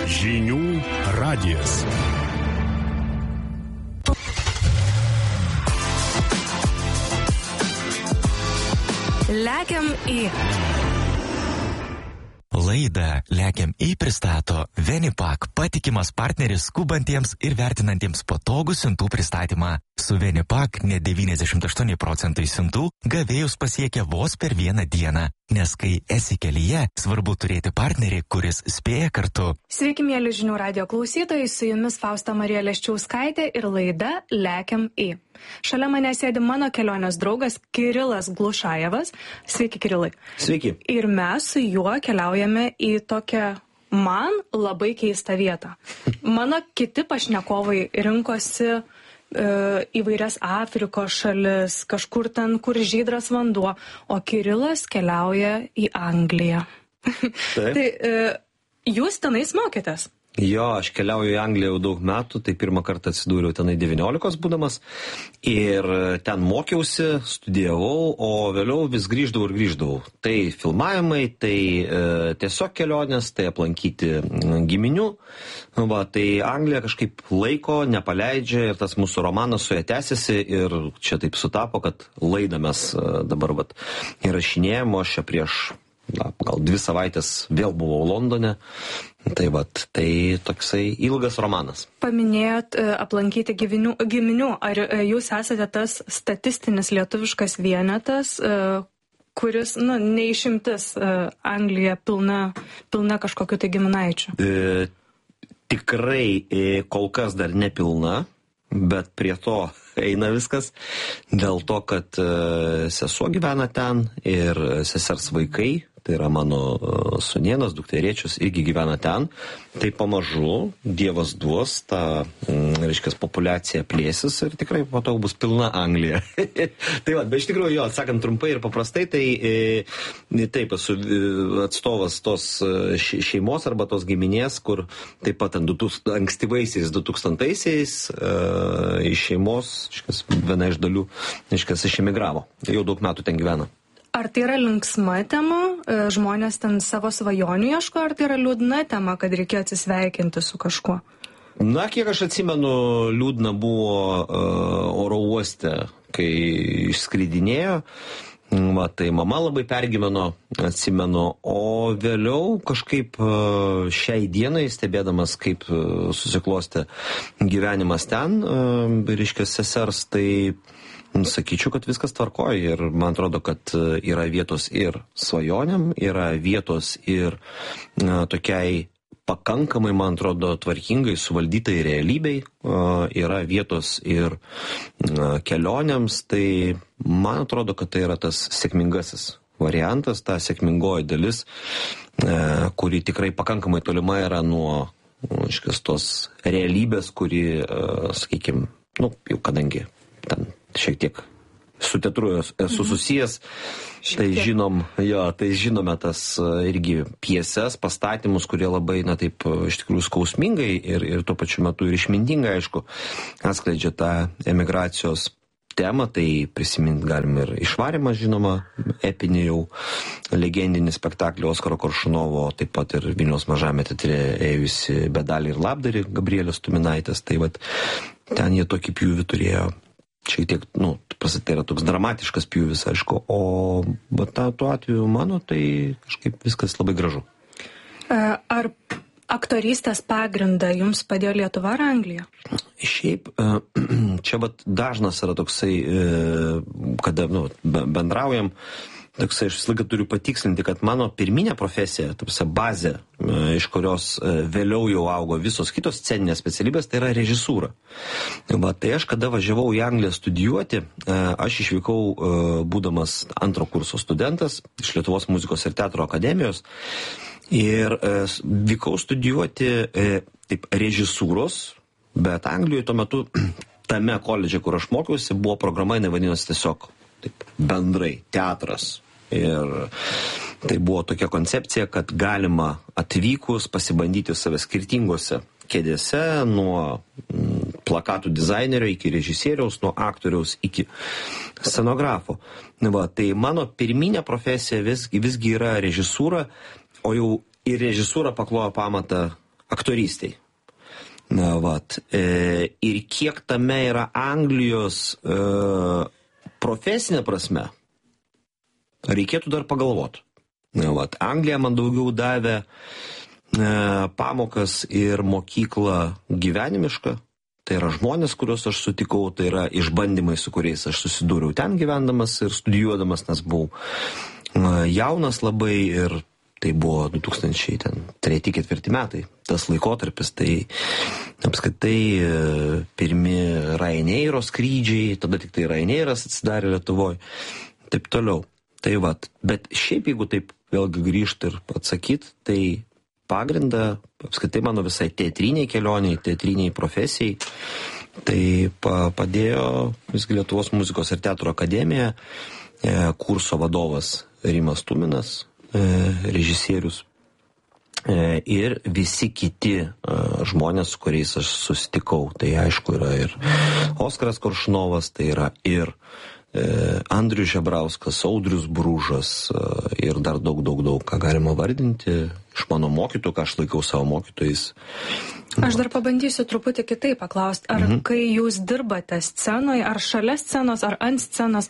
Žinių radijas. Lekiam į. Laidą Lekiam į pristato Venipak, patikimas partneris skubantiems ir vertinantiems patogų siuntų pristatymą. Su Venipak net 98% siuntų gavėjus pasiekia vos per vieną dieną, nes kai esi kelyje, svarbu turėti partnerį, kuris spėja kartu. Sveiki, mėly Žinių radijo klausytojai, su jumis Fausta Marija Leščiauskaitė ir laida Lekiam į. Šalia mane sėdi mano kelionės draugas Kirilas Glušajevas. Sveiki, Kirilai. Sveiki. Ir mes su juo keliaujame į tokią man labai keistą vietą. Mano kiti pašnekovai rinkosi įvairias Afrikos šalis, kažkur ten, kur žydras vanduo, o Kirilas keliauja į Angliją. Tai jūs tenais mokėtės? Jo, aš keliauju į Angliją jau daug metų, tai pirmą kartą atsidūriau tenai 19 būdamas ir ten mokiausi, studijavau, o vėliau vis grįždavau. Tai filmavimai, tai tiesiog kelionės, tai aplankyti giminių. Tai Anglija kažkaip laiko nepaleidžia ir tas mūsų romanas su ja tęsiasi ir čia taip sutapo, kad laidą mes dabar įrašinėjom, o aš čia prieš gal 2 savaitės vėl buvau Londone. Tai toksai ilgas romanas. Paminėjot aplankyti giminių. Ar jūs esate tas statistinis lietuviškas vienetas, kuris, neišimtis Anglija pilna kažkokiu tai giminaičiu? Tikrai kol kas dar nepilna, bet prie to eina viskas. Dėl to, kad sesuo gyvena ten ir sesers vaikai, tai yra mano sūnėnas, dukterėčius, irgi gyvena ten. Tai pamažu Dievas duos, ta, populiacija plėsis ir tikrai po to bus pilna Anglija. Bet iš tikrųjų, atsakant trumpai ir paprastai, tai taip, esu atstovas tos šeimos arba tos giminės, kur taip pat ankstyvaisiais 2000-aisiais iš šeimos, viena iš dalių, išemigravo. Jau daug metų ten gyvena. Ar tai yra linksma tema, žmonės ten savo svajonių ieško, ar tai yra liūdna tema, kad reikėjo atsisveikinti su kažkuo? Kiek aš atsimenu, liūdna buvo oro uoste, kai išskridinėjo. Tai mama labai pergyveno, atsimenu, o vėliau kažkaip šiai dienai, stebėdamas, kaip susiklostė gyvenimas ten, sesers, tai sakyčiau, kad viskas tvarkoja ir man atrodo, kad yra vietos ir svajonėm, yra vietos ir tokiai pakankamai, man atrodo, tvarkingai suvaldytai realybei, yra vietos ir kelionėms, tai man atrodo, kad tai yra tas sėkmingasis variantas, ta sėkmingoji dalis, kuri tikrai pakankamai tolima yra nuo tos realybės, kuri, sakykime, jau kadangi ten šiek tiek su teatru esu susijęs, tai žinome tas irgi pjeses, pastatymus, kurie labai, taip, iš tikrųjų skausmingai ir tuo pačiu metu ir išmintingai, aišku, atskleidžia tą emigracijos temą, tai prisiminti galim ir Išvarymą, žinoma, epinį jau legendinį spektaklį Oskaro Koršunovo, taip pat ir Vilniaus Mažame teatre ėjusi Bedalį ir Labdarį Gabrielės Tuminaitės, tai ten jie tokį pjūvį turėjo. Šiek tiek, tai yra toks dramatiškas pjūvis, aišku, o tuo atveju mano, tai kažkaip viskas labai gražu. Ar aktorystės pagrindą jums padėjo Lietuva ar Anglija? Šiaip, čia dažnas yra toksai, kada bendraujam, toksai, aš visą laiką turiu patikslinti, kad mano pirminė profesija, bazė, iš kurios vėliau jau augo visos kitos sceninės specialybės, tai yra režisūra. Tai aš, kada važiavau į Angliją studijuoti, aš išvykau būdamas 2 kurso studentas iš Lietuvos muzikos ir teatro akademijos ir vykau studijuoti režisūros, bet Anglijoje tuo metu tame koledže, kur aš mokiausi, buvo programa, jinai vadinosi tiesiog bendrai teatras. Ir tai buvo tokia koncepcija, kad galima atvykus pasibandyti save skirtingose kėdėse, nuo plakatų dizainerio iki režisieriaus, nuo aktoriaus iki scenografo. Tai mano pirminė profesija visgi yra režisūra, o jau į režisūrą paklojo pamatą aktorystiai. Ir kiek tame yra Anglijos profesinė prasme, reikėtų dar pagalvoti. Anglija man daugiau davė pamokas ir mokyklą gyvenimišką. Tai yra žmonės, kuriuos aš sutikau, tai yra išbandymai, su kuriais aš susidūriau ten gyvendamas ir studijuodamas, nes buvau jaunas labai ir tai buvo 2003-2004 metai, tas laikotarpis, tai apskritai pirmi Ryanairo skrydžiai, tada tik tai Ryanairas atsidarė Lietuvoje, taip toliau. Tai bet šiaip jeigu taip vėlgi grįžti ir atsakyti, tai pagrindą apskritai mano visai teatriniai kelioniai, teatriniai profesijai, tai padėjo visgi Lietuvos muzikos ir teatro akademija, kurso vadovas Rimas Tuminas, režisierius ir visi kiti žmonės, su kuriais aš susitikau. Tai aišku yra ir Oskaras Koršunovas, tai yra ir Andrius Žebrauskas, Audrius Bružas ir dar daug, ką galima vardinti iš mano mokytojų, ką aš laikau savo mokytojais. Aš dar pabandysiu truputį kitaip paklausti, ar kai jūs dirbate scenoje, ar šalia scenos, ar ant scenos,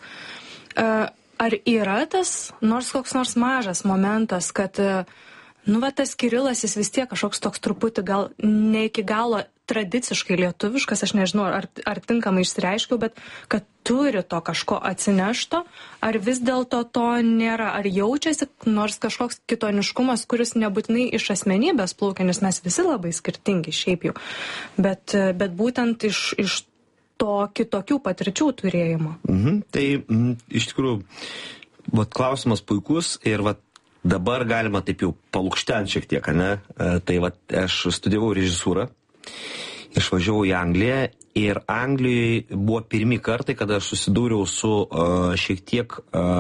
ar yra tas koks nors mažas momentas, kad tas Kirilas jis vis tiek kažkoks toks truputį gal ne iki galo tradiciškai lietuviškas, aš nežinau, ar tinkamai išsireiškiau, bet kad turi to kažko atsinešto, ar vis dėlto to nėra, ar jaučiasi nors kažkoks kitoniškumas, kuris nebūtinai iš asmenybės plaukia, nes mes visi labai skirtingi šiaip jau, bet būtent iš to kitokių patirčių turėjimo. Tai iš tikrųjų, klausimas puikus ir dabar galima taip jau palukštenti šiek tiek, ne? Tai aš studijavau režisūrą, išvažiavau į Angliją ir Anglijoje buvo pirmi kartai, kada aš susidūriau su šiek tiek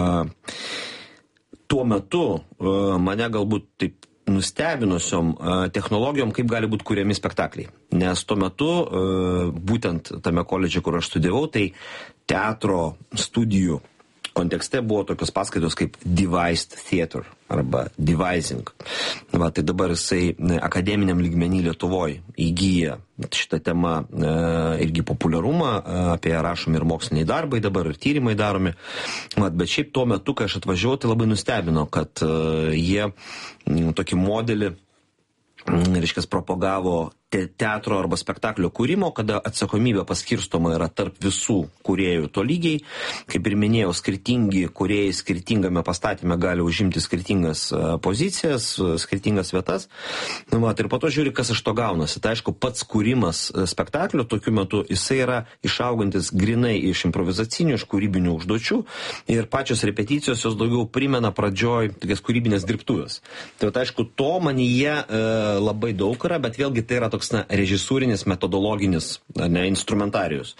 tuo metu mane galbūt taip nustebinusiom technologijom, kaip gali būti kuriami spektakliai. Nes tuo metu, būtent tame koledže, kur aš studijavau, tai teatro studijų kontekste buvo tokios paskaitos kaip devised theater arba devising. Tai dabar jisai akademiniam lygmenį Lietuvoje įgyja šitą temą irgi populiarumą, apie ją rašomi ir moksliniai darbai dabar, ir tyrimai daromi. Bet šiaip tuo metu, kai aš atvažiavau, tai labai nustebino, kad jie tokį modelį, reiškia, propagavo teatro arba spektaklio kūrimo, kada atsakomybė paskirstoma yra tarp visų kūrėjų tolygiai. Kaip ir minėjau, skirtingi kūrėjai skirtingame pastatyme gali užimti skirtingas pozicijas, skirtingas vietas. Ir po to žiūri, kas iš to gaunasi. Tai aišku, pats kūrimas spektaklio tokiu metu, jisai yra išaugantis grinai iš improvizacinių, iš kūrybinių užduočių ir pačios repeticijos jos daugiau primena pradžioj tokias kūrybinės dirbtuvės. Tai aišku, to manyje labai daug yra, bet vėlgi tai yra toks režisūrinis, metodologinis instrumentarijus.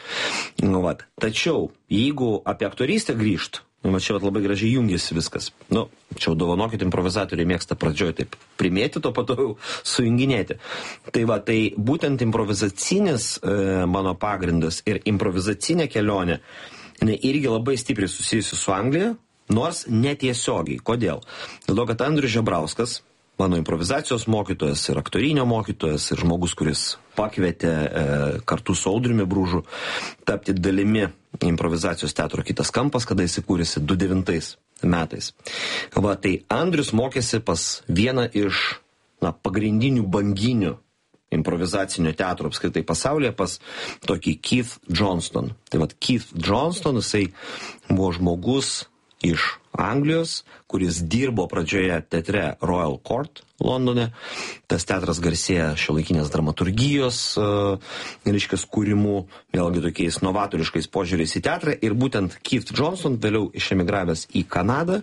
Tačiau, jeigu apie aktorystę grįžt, čia labai gražiai jungiasi viskas. Čia dovanokit, improvizatoriai mėgsta pradžioj taip primėti, to patau sujunginėti. Tai būtent improvizacinis mano pagrindas ir improvizacinė kelionė irgi labai stipriai susijusi su Anglija, nors netiesiogiai. Kodėl? Dėl to, kad Andrius Žebrauskas, mano improvizacijos mokytojas ir aktorinio mokytojas ir žmogus, kuris pakvietė kartu su Audriumi Bružu tapti dalimi improvizacijos teatro Kitas kampas, kada jis įkūrėsi 2009 metais. Tai Andrius mokėsi pas vieną iš pagrindinių banginių improvizacinio teatro apskritai pasaulyje, pas tokį Keith Johnston. Tai Keith Johnston, jisai buvo žmogus iš Anglijos, kuris dirbo pradžioje teatre Royal Court Londone. Tas teatras garsėja šiuolaikinės dramaturgijos, reiškias, kūrimu, vėlgi tokiais novatoriškais požiūriais į teatrą. Ir būtent Keith Johnston, vėliau išemigravęs į Kanadą,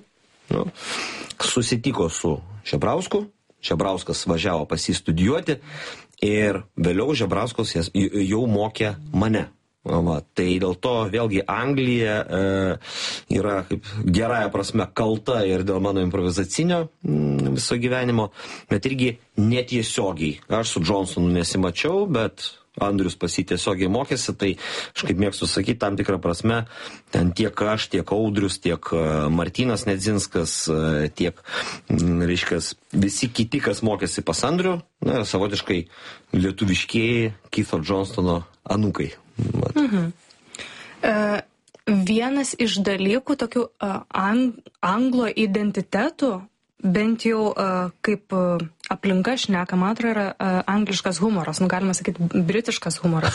susitiko su Žebrausku. Žebrauskas važiavo pas jį studijuoti ir vėliau Žebrauskas jau mokė mane. Tai dėl to vėlgi Anglija yra kaip gerąją prasme kalta ir dėl mano improvizacinio viso gyvenimo, bet irgi netiesiogiai. Aš su Johnsonu nesimačiau, bet Andrius pas jį tiesiogiai mokėsi, tai aš kaip mėgstu sakyti, tam tikrą prasme, ten tiek aš, tiek Audrius, tiek Martynas Nedzinskas, tiek, reiškia, visi kiti, kas mokėsi pas Andrių, savotiškai lietuviškieji Keitho Johnstono anūkai. Vienas iš dalykų, tokių anglo identitetų, bent jau kaip aplinka šneka, man atrodo, yra angliškas humoras, galima sakyti, britiškas humoras.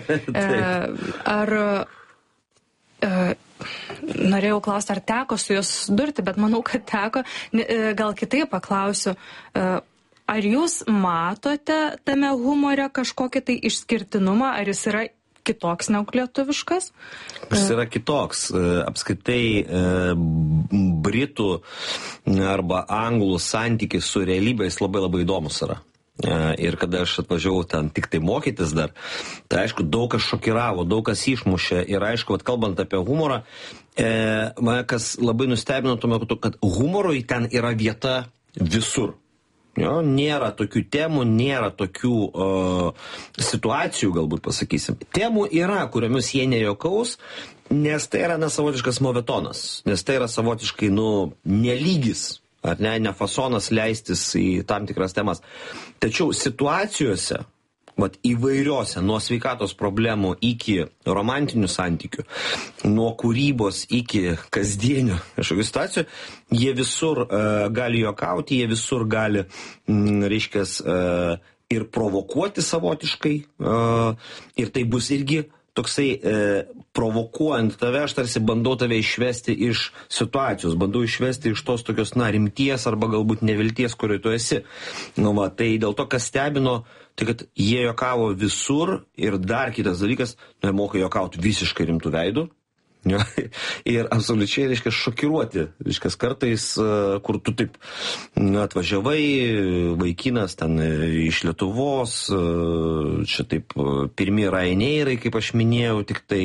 Norėjau klausti, ar teko su juos durti, bet manau, kad teko. Gal kitaip paklausiu, ar jūs matote tame humore kažkokį tai išskirtinumą, ar jis yra kitoks negu lietuviškas? Jis yra kitoks. Apskritai britų arba anglų santykis su realybės labai labai įdomus yra. Ir kada aš atvažiavau ten tik tai mokytis dar, tai aišku, daug kas šokiravo, daug kas išmušė. Ir aišku, kalbant apie humorą, mane kas labai nustebino tuo metu, kad humorui ten yra vieta visur. Jo, nėra tokių temų, nėra tokių situacijų, galbūt pasakysim. Temų yra, kuriomis jie nejuokaus, nes tai yra nesavotiškas movetonas, nes tai yra savotiškai, nelygis, ar ne fasonas leistis į tam tikras temas. Tačiau situacijose, įvairiose, nuo sveikatos problemų iki romantinių santykių, nuo kūrybos iki kasdienių kažkokių situacijų, jie visur gali juokauti, jie visur gali, reiškia, ir provokuoti savotiškai, ir tai bus irgi toksai provokuojant tave, aš tarsi bandau tave išvesti iš situacijos, bandau išvesti iš tos tokios, rimties arba galbūt nevilties, kurioje tu esi. Tai dėl to, kas stebino, tai kad jie juokavo visur ir dar kitas dalykas, moka juokauti visiškai rimtų veidų. Ir absoliučiai, reiškia, šokiruoti. Reiškia, kartais, kur tu taip atvažiavai, vaikinas ten iš Lietuvos, čia taip pirmi Ryanairai, kaip aš minėjau, tik tai,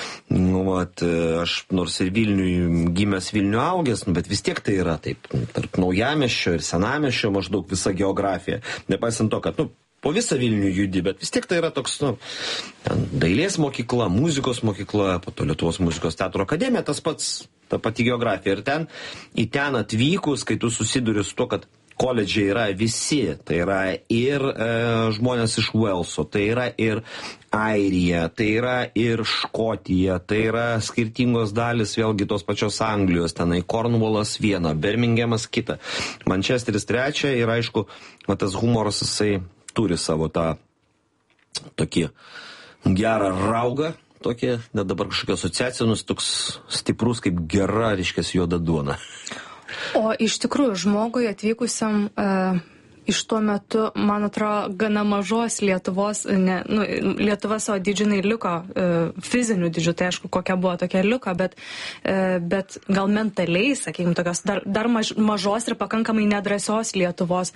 aš nors ir Vilniui gimęs Vilnių augęs, bet vis tiek tai yra taip, tarp Naujamiesčio ir Senamiesčio maždaug visa geografija. Nepaisant to, kad, po visą Vilnių judi, bet vis tiek tai yra toks, dailės mokykla, muzikos mokykla, po to Lietuvos muzikos teatro akademija, tas pats, ta pati geografija. Ir į ten atvykus, kai tu susiduri su to, kad koledžiai yra visi, tai yra ir žmonės iš Velso, tai yra ir Airija, tai yra ir Škotija, tai yra skirtingos dalis vėlgi tos pačios Anglijos, tenai Cornwallas viena, Birminghamas kita, Manchesteris trečia ir aišku, tas humoras jisai turi savo tą tokį gerą raugą, tokį, net dabar kažkokia asociacija, toks stiprus kaip gera, reiškia, juoda duona. O iš tikrųjų, žmogui atvykusiam iš tuo metu, man atrodo, gana mažos Lietuvos, Lietuva savo didžiai liko, fizinių didžių, tai aišku, kokia buvo tokia liko, bet gal mentaliai, sakykime, tokios dar mažos ir pakankamai nedrasios Lietuvos.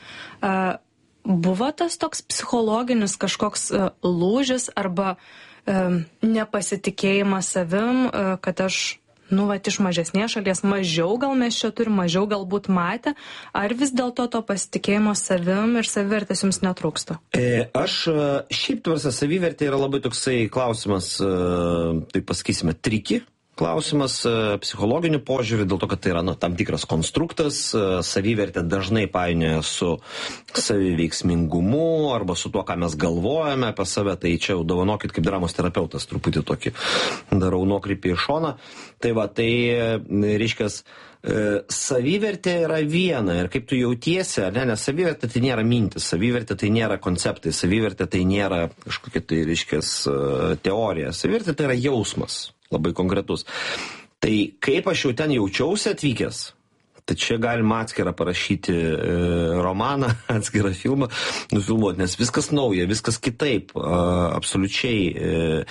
Buvo tas toks psichologinis kažkoks lūžis arba nepasitikėjimas savim, kad aš, iš mažesnės šalies mažiau gal mes čia turim, mažiau galbūt matę, ar vis dėlto to pasitikėjimo savim ir savivertės jums netrūksta? Aš šiaip tvarsa savivertė yra labai toksai klausimas, tai pasakysime, triki. Klausimas psichologiniu požiūriu, dėl to, kad tai yra tam tikras konstruktas, savivertė dažnai painioja su saviveiksmingumu arba su tuo, ką mes galvojame apie save, tai čia jau dovanokit kaip dramos terapeutas, truputį tokį darau nuokrypį į šoną. Tai reiškia, savivertė yra viena ir kaip tu jautiesi, nes savivertė tai nėra mintis, savivertė tai nėra konceptai, savivertė tai nėra kažkokia tai, reiškia, teorija, savivertė tai yra jausmas. Labai konkretus. Tai kaip aš jau ten jaučiausi atvykęs, tai čia galima atskirą parašyti romaną, atskirą filmą, nufilmuoti, nes viskas nauja, viskas kitaip, absoliučiai.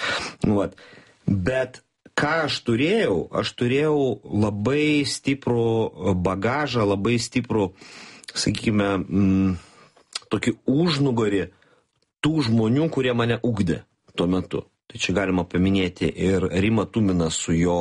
Bet ką aš turėjau labai stiprų bagažą, labai stiprų, sakykime, tokį užnugarį tų žmonių, kurie mane ugdė tuo metu. Tai čia galima paminėti ir Rimą Tuminą su jo,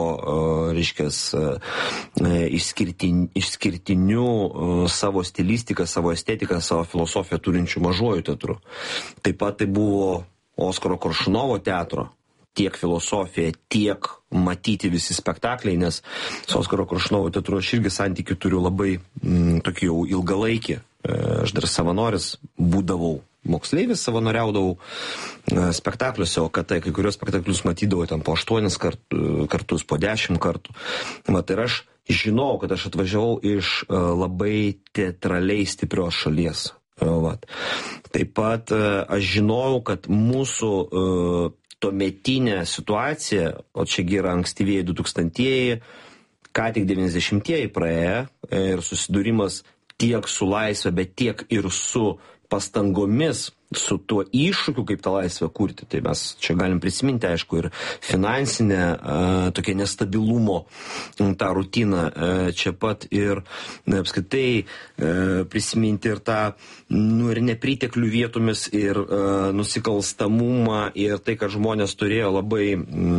išskirtiniu savo stilistiką, savo estetiką, savo filosofiją turinčių Mažuoju teatru. Taip pat tai buvo Oskaro Koršunovo teatro tiek filosofija, tiek matyti visi spektakliai, nes su Oskaro Koršunovo teatru aš irgi santykių turiu labai tokį jau ilgalaikį. Aš dar savanoris būdavau. Moksleivis savanoriaudavau spektakliuose, o kad kai kurios spektaklius matydavau ten po 8 kartus, po 10 kartų. Tai ir aš žinau, kad aš atvažiavau iš labai teatraliai stiprios šalies. Taip pat aš žinojau, kad mūsų tuometinė situacija, o čiagi yra ankstyvieji 2000-ieji, ką tik 90-ieji praėję ir susidūrimas tiek su laisvė, bet tiek ir su pastangomis, su tuo iššūkiu, kaip tą laisvę kurti. Tai mes čia galim prisiminti, aišku, ir finansinę tokia nestabilumo tą rutiną čia pat ir apskritai prisiminti ir tą ir nepriteklių vietomis ir nusikalstamumą ir tai, kad žmonės turėjo labai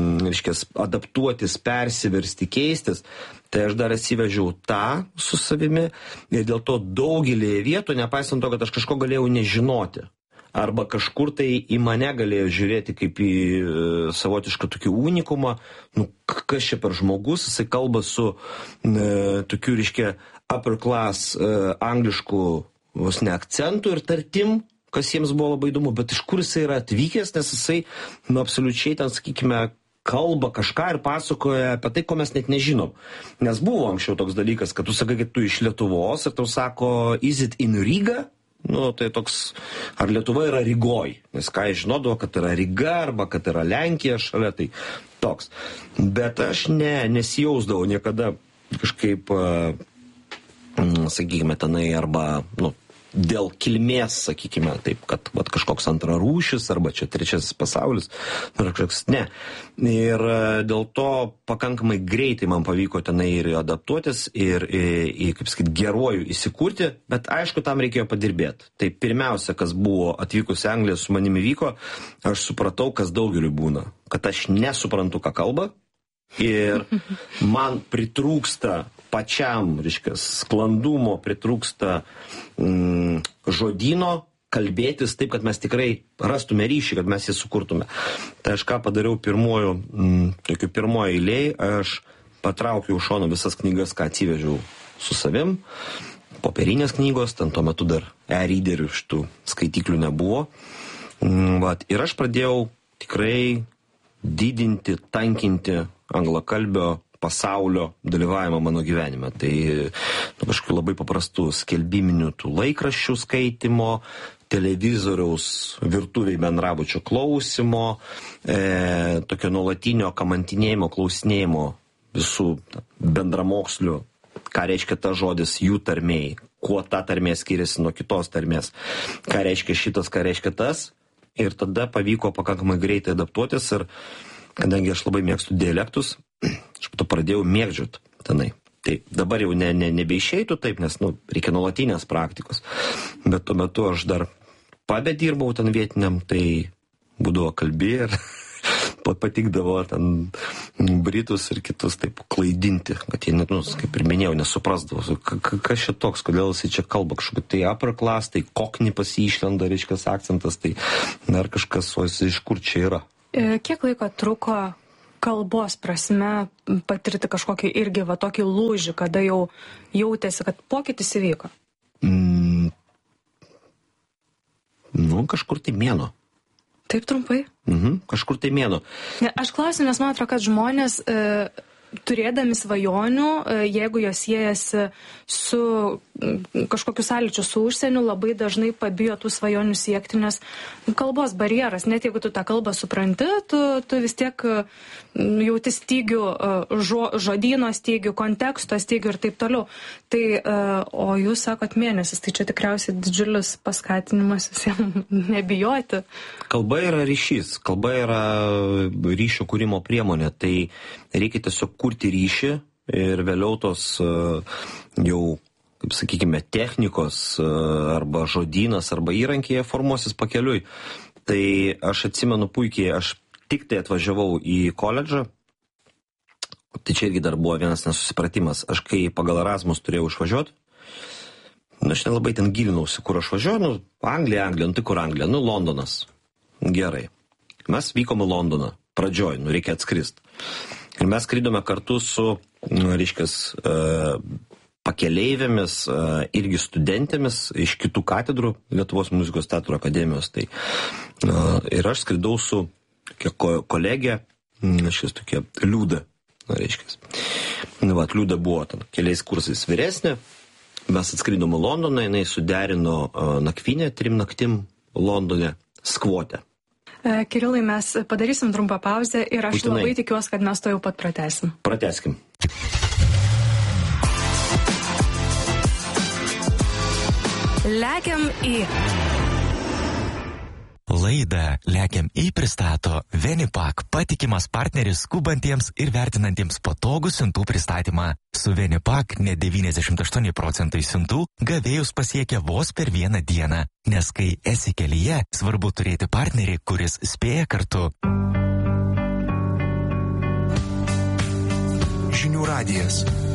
adaptuotis, persiversti, keistis. Tai aš dar atsivežiau tą su savimi ir dėl to daugelį vietų, nepaisant to, kad aš kažko galėjau nežinoti, arba kažkur tai į mane galėjo žiūrėti kaip į savotišką tokį unikumą, kas čia per žmogus, jisai kalba su tokiu, upper class angliškų vos ne akcentų ir tartim, kas jiems buvo labai įdomu, bet iš kur jisai yra atvykęs, nes jisai, absoliučiai ten, sakykime, kalba kažką ir pasakoja apie tai, ko mes net nežinom. Nes buvo anksčiau toks dalykas, kad tu sakai, kad tu iš Lietuvos ir tau sako, is it in Riga? Tai toks, ar Lietuva yra Rygoj? Nes ką aš žinodavo, kad yra Ryga arba kad yra Lenkija šalia, tai toks. Bet aš nesijausdavau niekada kažkaip, sakykime, tenai arba, dėl kilmės, sakykime, taip, kad kažkoks antrarūšis arba čia trečiasis pasaulis, ne. Ir dėl to pakankamai greitai man pavyko tenai ir adaptuotis ir, kaip sakyt, geruoju įsikurti, bet aišku, tam reikėjo padirbėti. Tai pirmiausia, kas buvo atvykus į Angliją su manimi vyko, aš supratau, kas daugeliu būna, kad aš nesuprantu, ką kalba ir man pritrūksta pačiam, sklandumo, pritrūksta žodyno kalbėtis taip, kad mes tikrai rastume ryšį, kad mes jį sukurtume. Tai aš ką padariau pirmojo eilėj, aš patraukiau iš šono visas knygas, ką atsivežiau su savim, popierinės knygos, ten tuo metu dar e-readerių šitų skaitiklių nebuvo. Ir aš pradėjau tikrai didinti, tankinti anglakalbio pasaulio dalyvavimą mano gyvenime. Tai kažkokiu labai paprastų skelbiminių tų laikraščių skaitimo, televizoriaus virtuviai bendrabučio klausimo, tokio nuolatinio kamantinėjimo, klausinėjimo visų bendramokslių, ką reiškia ta žodis jų tarmėj, kuo ta tarmė skiriasi nuo kitos tarmės, ką reiškia šitas, ką reiškia tas. Ir tada pavyko pakankamai greitai adaptuotis ir kadangi aš labai mėgstu dialektus, aš to pradėjau mėgdžiot tenai. Tai dabar jau nebeišeitų taip, nes reikia nuolatinės praktikos. Bet tuo metu aš dar pabedirbau ten vietiniam, tai būdavo kalbė ir patikdavo ten britus ir kitus taip klaidinti, kad jie, kaip ir minėjau, nesuprasdavo, kas čia toks, kodėl jis čia kalba, kažkokį tai upper class, tai kokni pas jį išlenda, reiškias akcentas, tai dar kažkas, o jis iš kur čia yra. Kiek laiko truko kalbos prasme patirti kažkokį irgi tokį lūžį, kada jau jautėsi, kad pokytis įvyko? Kažkur tai mėnuo. Taip trumpai? Kažkur tai mėnuo. Aš klausiu, nes man atrodo, kad žmonės turėdami svajonių, jeigu jos siejasi su kažkokiu sąlyčiu su užsieniu, labai dažnai pabijo tų svajonių siekti, nes kalbos barjeras, net jeigu tu tą kalbą supranti, tu vis tiek jauti stygių, žodyno stygių, konteksto stygių ir taip toliau. Tai, o jūs sakot mėnesis, tai čia tikriausiai didžiulis paskatinimas visiems nebijoti. Kalba yra ryšys, kalba yra ryšio kūrimo priemonė, tai reikia tiesiog kurti ryšį ir vėliau tos jau, kaip sakykime, technikos arba žodynas arba įrankiai formuosis pakeliui. Tai aš atsimenu puikiai, aš tik tai atvažiavau į koledžą, tai čia irgi dar buvo vienas nesusipratimas. Aš kai pagal Erasmus turėjau išvažiuoti, aš nelabai ten gilinausi, kur aš važiuoju, Anglija, tai kur Anglija, Londonas. Gerai. Mes vykom į Londoną, pradžioj, reikia atskristi. Ir mes skrydome kartu su, pakeleivėmis, irgi studentėmis iš kitų katedrų Lietuvos muzikos teatro akademijos. Tai, ir aš skridau su kolegė, tokia Liuda. Liuda buvo ten keliais kursais vyresnė. Mes atskridom į Londoną, jinai suderino nakvynę 3 naktim Londone skvote. Kirilai, mes padarysim trumpą pauzę ir aš labai tikiuosi, kad mes to jau pat pratęsim. Pratęskim. Lekiam į... Laidą Lekiam į pristato Venipak, patikimas partneris skubantiems ir vertinantiems patogų siuntų pristatymą. Su Venipak net 98% siuntų gavėjus pasiekia vos per 1 dieną, nes kai esi kelyje, svarbu turėti partnerį, kuris spėja kartu. Žinių radijas.